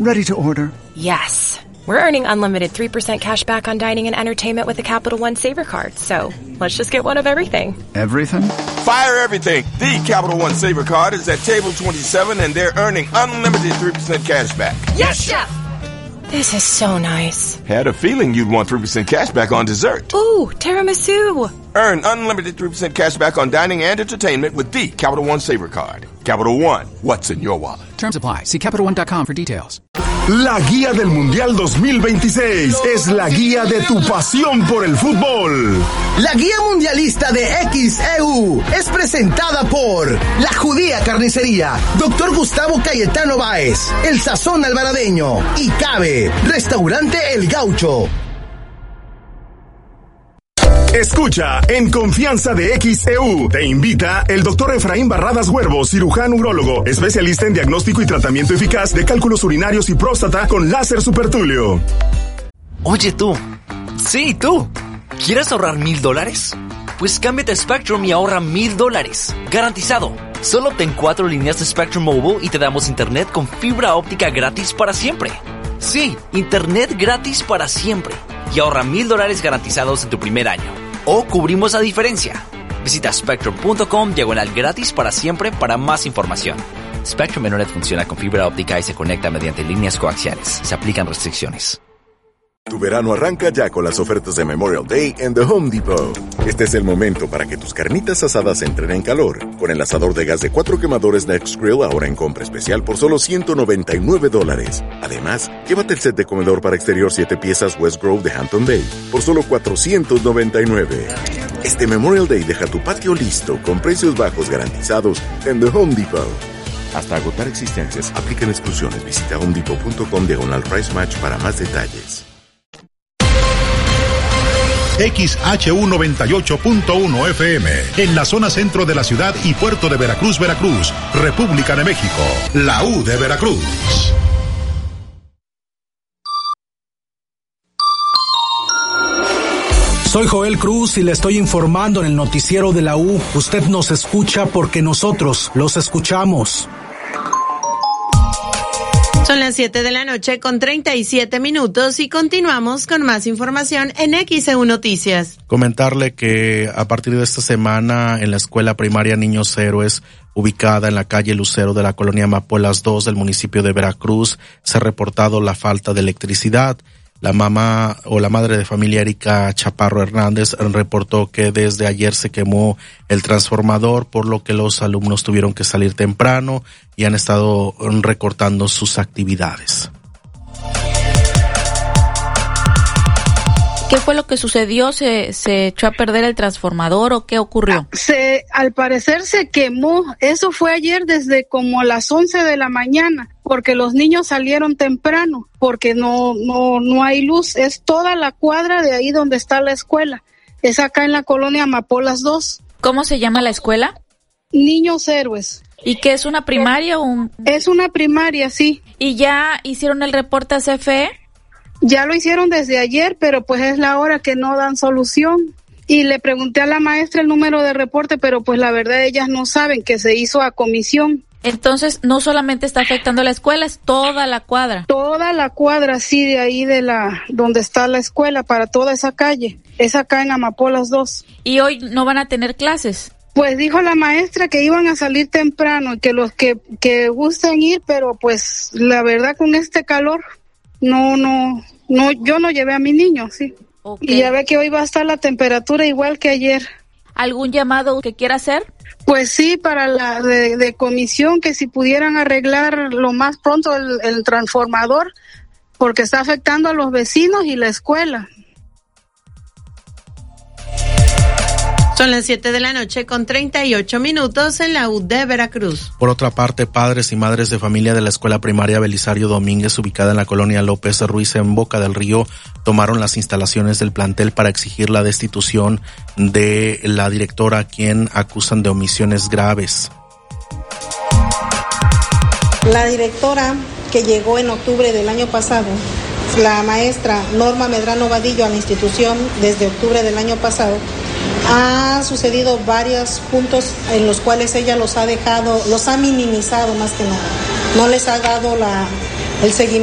Ready to order. Yes. We're earning unlimited 3% cash back on dining and entertainment with the Capital One Saver Card, so let's just get one of everything. Everything? Fire everything! The Capital One Saver Card is at table 27 and they're earning unlimited 3% cash back. Yes, Chef! This is so nice. Had a feeling you'd want 3% cash back on dessert. Ooh, tiramisu! Earn unlimited 3% cash back on dining and entertainment with the Capital One Saver Card. Capital One, what's in your wallet? Terms apply. See CapitalOne.com for details. La guía del Mundial 2026 es la guía de tu pasión por el fútbol. La guía mundialista de XEU es presentada por La Judía Carnicería, Dr. Gustavo Cayetano Báez, El Sazón Alvaradeño y Cabe, Restaurante El Gaucho. Escucha En Confianza de XEU. Te invita el Dr. Efraín Barradas Huervo, cirujano urólogo, especialista en diagnóstico y tratamiento eficaz de cálculos urinarios y próstata con láser supertulio. Oye tú, sí tú, ¿quieres ahorrar $1,000? Pues cámbiate a Spectrum y ahorra $1,000, garantizado. Solo obtén 4 líneas de Spectrum Mobile y te damos internet con fibra óptica gratis para siempre. Sí, internet gratis para siempre. Y ahorra $1,000 garantizados en tu primer año. O cubrimos la diferencia. Visita spectrum.com/gratis para siempre para más información. Spectrum Internet funciona con fibra óptica y se conecta mediante líneas coaxiales. Se aplican restricciones. Tu verano arranca ya con las ofertas de Memorial Day en The Home Depot. Este es el momento para que tus carnitas asadas entren en calor. Con el asador de gas de 4 quemadores Next Grill ahora en compra especial por solo $199. Además, llévate el set de comedor para exterior 7 piezas West Grove de Hampton Bay por solo $499. Este Memorial Day deja tu patio listo con precios bajos garantizados en The Home Depot. Hasta agotar existencias, aplican exclusiones. Visita homedepot.com/price match para más detalles. XHU 98.1 FM, en la zona centro de la ciudad y puerto de Veracruz, Veracruz, República de México, la U de Veracruz. Soy Joel Cruz y le estoy informando en el noticiero de la U. Usted nos escucha porque nosotros los escuchamos. Son las 7 de la noche con 37 minutos y continuamos con más información en XEU Noticias. Comentarle que a partir de esta semana en la escuela primaria Niños Héroes, ubicada en la calle Lucero de la colonia Amapolas 2 del municipio de Veracruz, se ha reportado la falta de electricidad. La mamá o la madre de familia Erika Chaparro Hernández reportó que desde ayer se quemó el transformador, por lo que los alumnos tuvieron que salir temprano y han estado recortando sus actividades. ¿Qué fue lo que sucedió? ¿Se echó a perder el transformador o qué ocurrió? Al parecer se quemó. Eso fue ayer desde como las 11 de la mañana, porque los niños salieron temprano, porque no hay luz. Es toda la cuadra de ahí donde está la escuela. Es acá en la colonia Amapolas 2. ¿Cómo se llama la escuela? Niños Héroes. ¿Y qué es una primaria o Es una primaria, sí. ¿Y ya hicieron el reporte a CFE? Ya lo hicieron desde ayer, pero pues es la hora que no dan solución. Y le pregunté a la maestra el número de reporte, pero pues la verdad ellas no saben que se hizo a comisión. Entonces, no solamente está afectando a la escuela, es toda la cuadra. Toda la cuadra, sí, de ahí donde está la escuela, para toda esa calle. Es acá en Amapolas 2. ¿Y hoy no van a tener clases? Pues dijo la maestra que iban a salir temprano y que los que gusten ir, pero pues la verdad con este calor, no, yo no llevé a mi niño, sí. Okay. Y ya ve que hoy va a estar la temperatura igual que ayer. ¿Algún llamado que quiera hacer? Pues sí, para la de comisión, que si pudieran arreglar lo más pronto el transformador, porque está afectando a los vecinos y la escuela. Son las 7 de la noche con 38 minutos en la U de Veracruz. Por otra parte, padres y madres de familia de la escuela primaria Belisario Domínguez, ubicada en la colonia López Ruiz en Boca del Río, tomaron las instalaciones del plantel para exigir la destitución de la directora, a quien acusan de omisiones graves. La directora que llegó en octubre del año pasado, la maestra Norma Medrano Vadillo, a la institución desde octubre del año pasado, ha sucedido varios puntos en los cuales ella los ha minimizado más que nada. No les ha dado el seguimiento